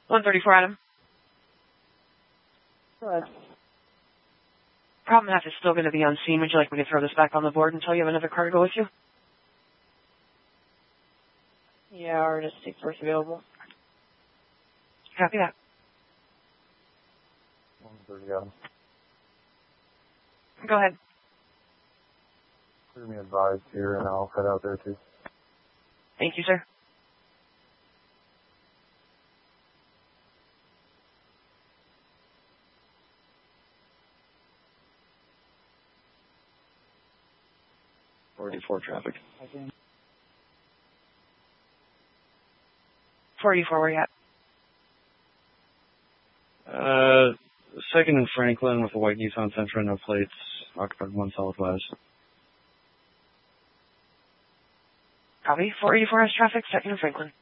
134, Adam. Go ahead. Problem F is still going to be on scene. Would you like me to throw this back on the board until you have another car to go with you? Yeah, or just take first available. Copy that. 130, Adam. Go ahead. Clear me advised here, and I'll head out there too. Thank you, sir. Traffic. 484, where you at? Second in Franklin with a white Nissan Sentra, no plates, occupied 1 Southwest. Copy. 484 has traffic, second in Franklin.